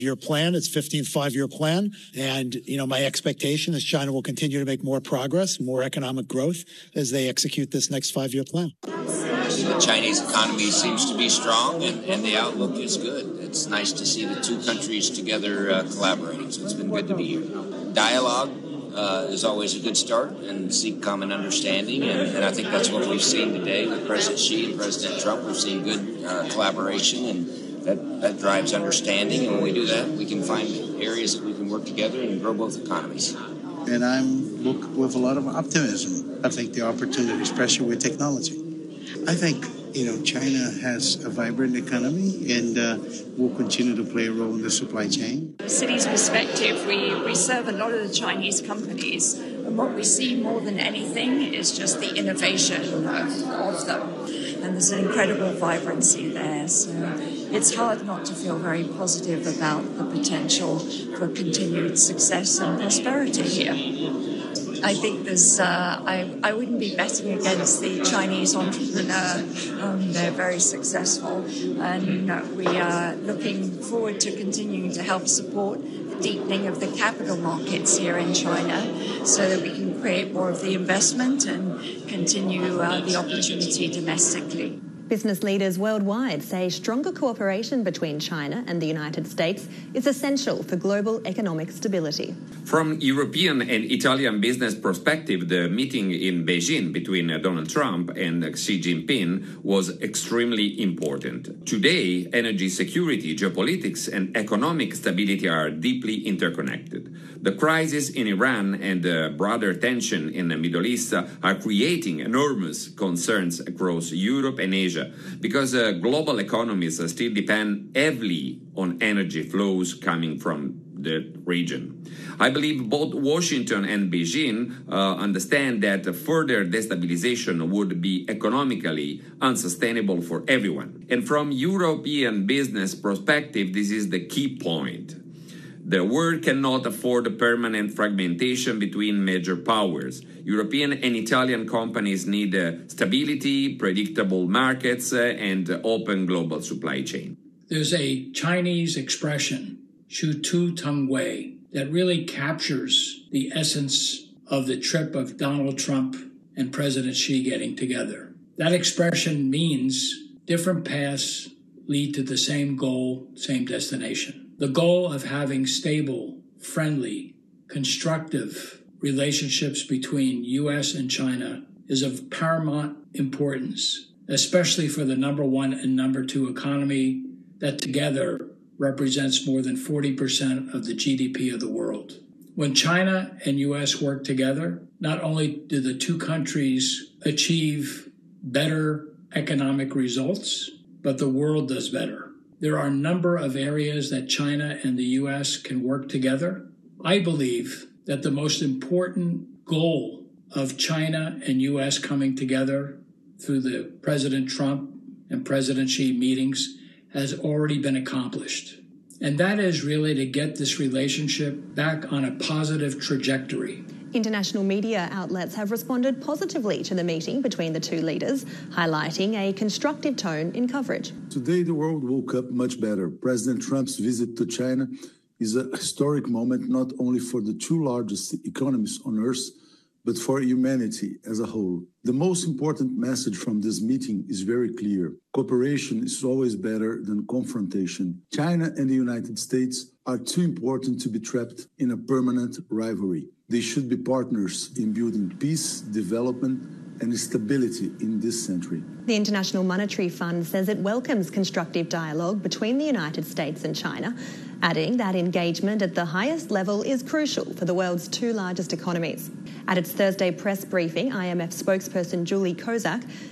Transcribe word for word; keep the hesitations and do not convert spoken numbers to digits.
Your plan, it's fifteenth five-year plan. And, you know, my expectation is China will continue to make more progress, more economic growth as they execute this next five-year plan. The Chinese economy seems to be strong and, and the outlook is good. It's nice to see the two countries together uh, collaborating. So it's been good to be here. Dialogue uh, is always a good start and seek common understanding. And, and I think that's what we've seen today with President Xi and President Trump. We've seen good uh, collaboration and That, that drives understanding, and when we do that, we can find areas that we can work together and grow both economies. And I'm look with a lot of optimism. I think the opportunity, especially with technology. I think, you know, China has a vibrant economy and uh, will continue to play a role in the supply chain. From the city's perspective, we, we serve a lot of the Chinese companies, and what we see more than anything is just the innovation of, of them. And there's an incredible vibrancy there. So it's hard not to feel very positive about the potential for continued success and prosperity here. I think there's, uh, I, I wouldn't be betting against the Chinese entrepreneur. Um, they're very successful, and uh, we are looking forward to continuing to help support the deepening of the capital markets here in China so that we can create more of the investment and continue uh, the opportunity domestically. Business leaders worldwide say stronger cooperation between China and the United States is essential for global economic stability. From European and Italian business perspective, the meeting in Beijing between Donald Trump and Xi Jinping was extremely important. Today, energy security, geopolitics, and economic stability are deeply interconnected. The crisis in Iran and the broader tension in the Middle East are creating enormous concerns across Europe and Asia, because uh, global economies uh, still depend heavily on energy flows coming from the region. I believe both Washington and Beijing uh, understand that further destabilization would be economically unsustainable for everyone. And from European business perspective, this is the key point. The world cannot afford a permanent fragmentation between major powers. European and Italian companies need uh, stability, predictable markets, uh, and uh, open global supply chain. There's a Chinese expression, Shu Tu Tung Wei, that really captures the essence of the trip of Donald Trump and President Xi getting together. That expression means different paths lead to the same goal, same destination. The goal of having stable, friendly, constructive relationships between U S and China is of paramount importance, especially for the number one and number two economy that together represents more than forty percent of the G D P of the world. When China and U S work together, not only do the two countries achieve better economic results, but the world does better. There are a number of areas that China and the U S can work together. I believe that the most important goal of China and U S coming together through the President Trump and President Xi meetings has already been accomplished. And that is really to get this relationship back on a positive trajectory. International media outlets have responded positively to the meeting between the two leaders, highlighting a constructive tone in coverage. Today, the world woke up much better. President Trump's visit to China is a historic moment, not only for the two largest economies on earth, but for humanity as a whole. The most important message from this meeting is very clear. Cooperation is always better than confrontation. China and the United States are too important to be trapped in a permanent rivalry. They should be partners in building peace, development, and stability in this century. The International Monetary Fund says it welcomes constructive dialogue between the United States and China, adding that engagement at the highest level is crucial for the world's two largest economies. At its Thursday press briefing, I M F spokesperson Julie Kozak